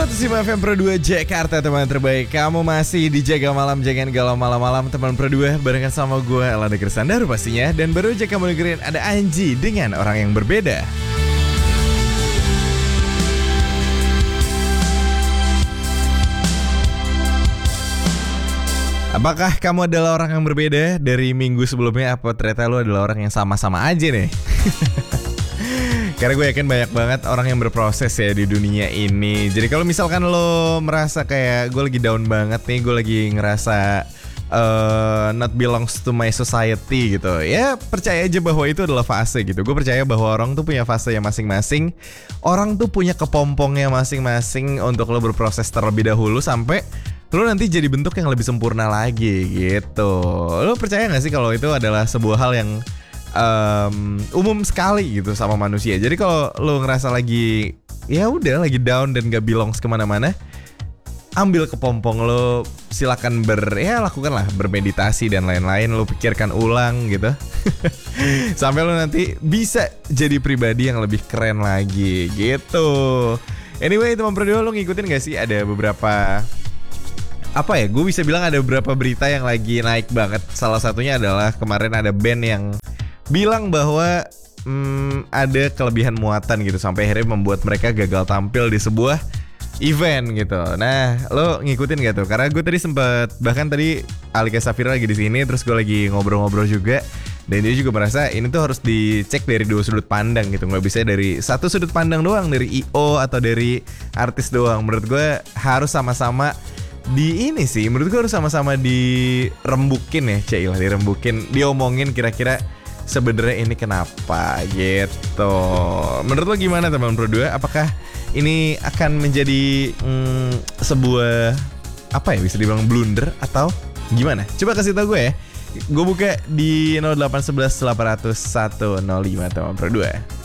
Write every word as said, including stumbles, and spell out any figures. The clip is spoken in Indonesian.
seratus lima F M Pro dua Jakarta, teman terbaik. Kamu masih di Jaga Malam, jangan galau malam-malam, teman Pro dua. Barengan sama gue, Elanda Kersandaru pastinya. Dan baru aja kamu dengerin ada Anji dengan Orang Yang Berbeda. Apakah kamu adalah orang yang berbeda dari minggu sebelumnya? Apa ternyata lu adalah orang yang sama-sama aja nih? Karena gue yakin banyak banget orang yang berproses ya di dunia ini. Jadi kalau misalkan lo merasa kayak gue lagi down banget nih, gue lagi ngerasa uh, not belongs to my society gitu, ya percaya aja bahwa itu adalah fase gitu. Gue percaya bahwa orang tuh punya fase yang masing-masing. Orang tuh punya kepompongnya masing-masing untuk lo berproses terlebih dahulu sampai lo nanti jadi bentuk yang lebih sempurna lagi gitu. Lo percaya gak sih kalau itu adalah sebuah hal yang Um, umum sekali gitu sama manusia. Jadi kalau lo ngerasa lagi ya udah lagi down dan gak belongs kemana-mana, ambil kepompong lo, silakan ber ya lakukanlah bermeditasi dan lain-lain. Lo pikirkan ulang gitu sampai lo nanti bisa jadi pribadi yang lebih keren lagi gitu. Anyway, teman Pro dua, lo ngikutin gak sih ada beberapa apa ya, gue bisa bilang ada beberapa berita yang lagi naik banget. Salah satunya adalah kemarin ada band yang bilang bahwa hmm, ada kelebihan muatan gitu sampai akhirnya membuat mereka gagal tampil di sebuah event gitu. Nah, lo ngikutin gak tuh? Karena gue tadi sempet, bahkan tadi Alika Safira lagi di sini, terus gue lagi ngobrol-ngobrol juga, dan dia juga merasa ini tuh harus dicek dari dua sudut pandang gitu, nggak bisa dari satu sudut pandang doang, dari I O atau dari artis doang. Menurut gue harus sama-sama di ini sih, menurut gue harus sama-sama dirembukin ya, Cailah dirembukin, diomongin kira-kira sebenarnya ini kenapa gitu. Menurut lo gimana teman Pro dua? Apakah ini akan menjadi mm, sebuah apa ya, bisa dibilang blunder atau gimana? Coba kasih tau gue ya. Gue buka di nol delapan satu satu delapan nol satu satu nol lima teman Pro dua.